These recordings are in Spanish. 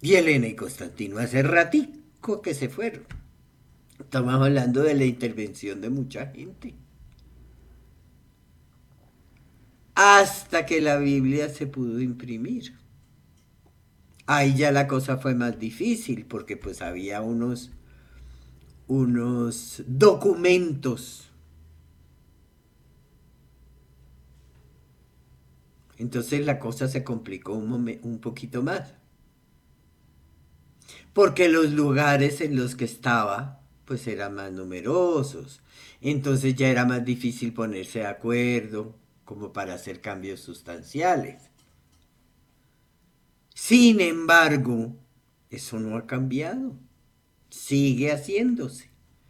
Y Elena y Constantino hace ratico que se fueron. Estamos hablando de la intervención de mucha gente. Hasta que la Biblia se pudo imprimir. Ahí ya la cosa fue más difícil porque pues había unos documentos. Entonces la cosa se complicó un poquito más. Porque los lugares en los que estaba pues eran más numerosos. Entonces ya era más difícil ponerse de acuerdo como para hacer cambios sustanciales. Sin embargo, eso no ha cambiado. Sigue haciéndose.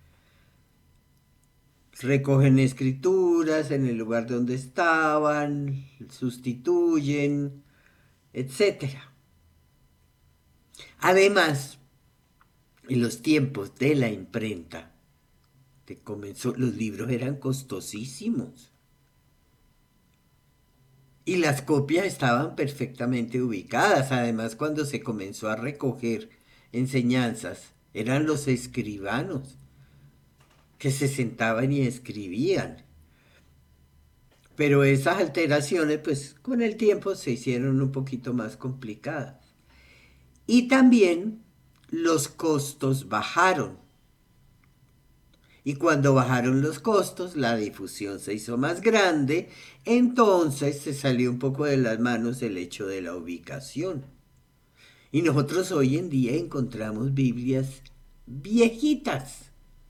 Recogen escrituras en el lugar donde estaban, sustituyen, etcétera. Además, en los tiempos de la imprenta, los libros eran costosísimos y las copias estaban perfectamente ubicadas. Además, cuando se comenzó a recoger enseñanzas, eran los escribanos que se sentaban y escribían. Pero esas alteraciones, pues con el tiempo se hicieron un poquito más complicadas. Y también los costos bajaron. Y cuando bajaron los costos, la difusión se hizo más grande, entonces se salió un poco de las manos el hecho de la ubicación. Y nosotros hoy en día encontramos Biblias viejitas.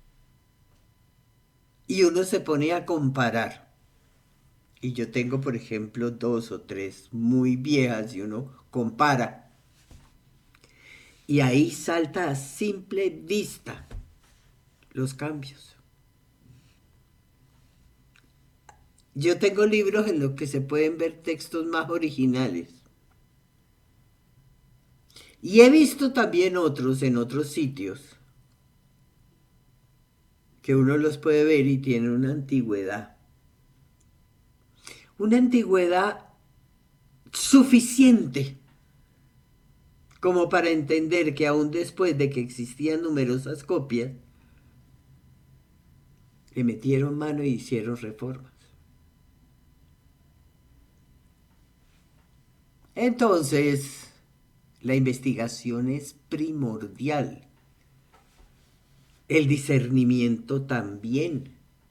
Y uno se pone a comparar. Y yo tengo, por ejemplo, dos o tres muy viejas y uno compara. Y ahí salta a simple vista los cambios. Yo tengo libros en los que se pueden ver textos más originales. Y he visto también otros en otros sitios que uno los puede ver y tienen una antigüedad. Una antigüedad suficiente como para entender que aún después de que existían numerosas copias, le metieron mano y hicieron reformas. Entonces, la investigación es primordial. El discernimiento también.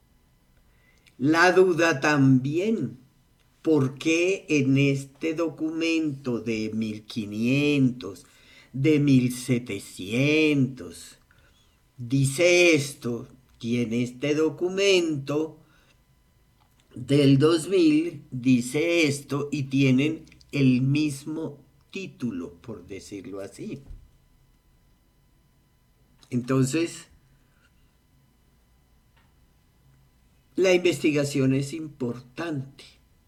La duda también. ¿Por qué en este documento de 1500, de 1700, dice esto? Y en este documento del 2000 dice esto y tienen el mismo título, por decirlo así. Entonces, la investigación es importante.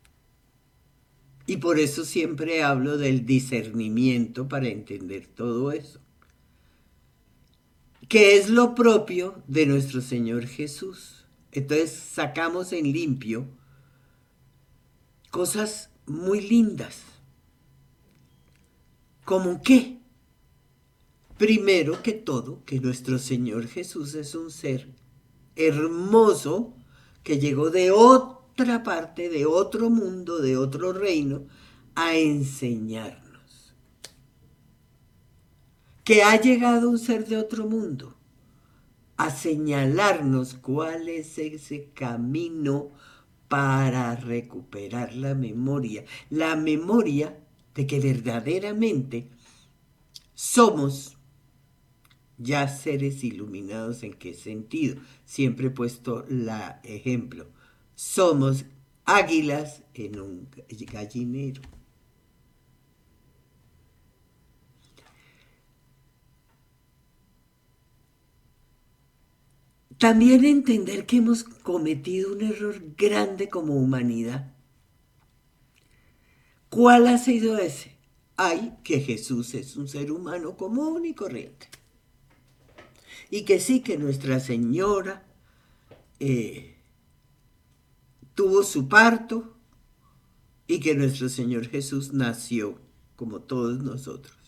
Y por eso siempre hablo del discernimiento para entender todo eso. Que es lo propio de nuestro Señor Jesús. Entonces sacamos en limpio cosas muy lindas. ¿Cómo qué? Primero que todo, que nuestro Señor Jesús es un ser hermoso que llegó de otra parte, de otro mundo, de otro reino, a enseñarnos. Que ha llegado un ser de otro mundo a señalarnos cuál es ese camino para recuperar la memoria de que verdaderamente somos ya seres iluminados. ¿En qué sentido? Siempre he puesto la ejemplo. Somos águilas en un gallinero. También entender que hemos cometido un error grande como humanidad. ¿Cuál ha sido ese? Ay, que Jesús es un ser humano común y corriente. Y que sí, que Nuestra Señora eh, tuvo su parto y que nuestro Señor Jesús nació como todos nosotros.